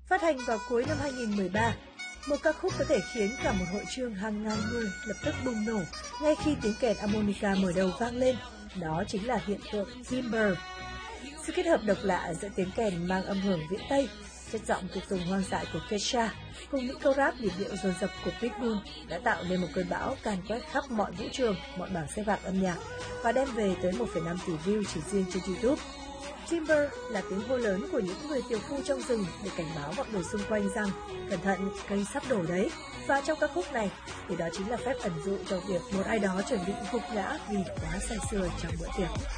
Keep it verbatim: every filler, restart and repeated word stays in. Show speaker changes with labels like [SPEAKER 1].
[SPEAKER 1] Phát hành vào cuối năm hai nghìn mười ba, một ca khúc có thể khiến cả một hội trường hàng ngàn người lập tức bùng nổ ngay khi tiếng kèn harmonica mở đầu vang lên. Đó chính là hiện tượng timbre. Sự kết hợp độc lạ giữa tiếng kèn mang âm hưởng viễn Tây, chất giọng tục tùng hoang dại của Kesha cùng những câu rap nhịp điệu dồn dập của Pitbull đã tạo nên một cơn bão càn quét khắp mọi vũ trường, mọi bảng xếp hạng âm nhạc và đem về tới một phẩy năm tỷ view chỉ riêng trên YouTube. Timbre là tiếng hô lớn của những người tiểu phu trong rừng để cảnh báo mọi người xung quanh rằng cẩn thận, cây sắp đổ đấy. Và trong ca khúc này thì đó chính là phép ẩn dụ cho việc một ai đó chuẩn bị gục ngã vì quá say sưa trong bữa tiệc.